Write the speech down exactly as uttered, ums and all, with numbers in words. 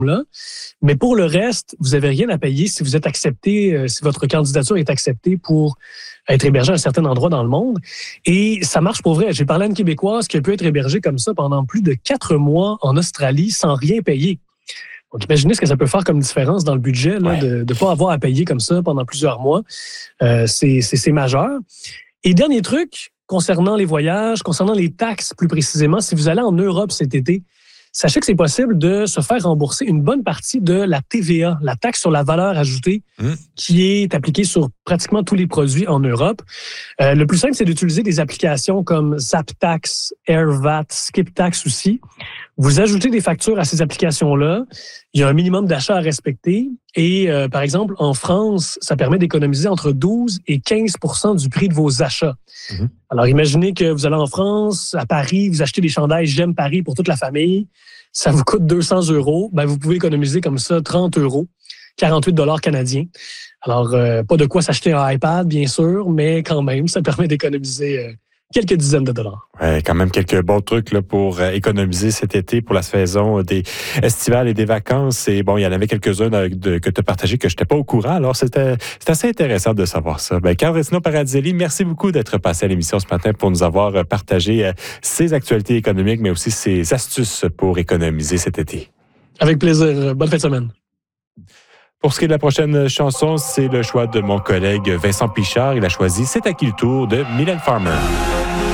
là. Mais pour le reste, vous n'avez rien à payer si vous êtes accepté, euh, si votre candidature est acceptée pour être hébergé à un certain endroit dans le monde. Et ça marche pour vrai. J'ai parlé à une Québécoise qui a pu être hébergée comme ça pendant plus de quatre mois en Australie sans rien payer. Donc, imaginez ce que ça peut faire comme différence dans le budget là, ouais. de ne pas avoir à payer comme ça pendant plusieurs mois. Euh, c'est, c'est, c'est majeur. Et dernier truc, concernant les voyages, concernant les taxes plus précisément, si vous allez en Europe cet été, sachez que c'est possible de se faire rembourser une bonne partie de la T V A, la taxe sur la valeur ajoutée, mmh. qui est appliquée sur pratiquement tous les produits en Europe. Euh, le plus simple, c'est d'utiliser des applications comme ZapTax, AirVat, SkipTax aussi. Vous ajoutez des factures à ces applications-là. Il y a un minimum d'achats à respecter. Et euh, par exemple, en France, ça permet d'économiser entre douze et quinze pour cent du prix de vos achats. Mmh. Alors, imaginez que vous allez en France, à Paris, vous achetez des chandails J'aime Paris pour toute la famille. Ça vous coûte deux cents euros. Ben, vous pouvez économiser comme ça trente euros, quarante-huit dollars canadiens. Alors, euh, pas de quoi s'acheter un iPad, bien sûr, mais quand même, ça permet d'économiser euh, quelques dizaines de dollars. Ouais, quand même quelques bons trucs là, pour euh, économiser cet été pour la saison des estivales et des vacances. Et bon, il y en avait quelques-uns de, de, que tu as partagé que je n'étais pas au courant. Alors, c'était, c'était assez intéressant de savoir ça. Ben, Carl Rétinaud-Paradzelli, merci beaucoup d'être passé à l'émission ce matin pour nous avoir partagé euh, ses actualités économiques, mais aussi ses astuces pour économiser cet été. Avec plaisir. Bonne fin de semaine. Pour ce qui est de la prochaine chanson, c'est le choix de mon collègue Vincent Pichard. Il a choisi « C'est à qui le tour » de Mylène Farmer.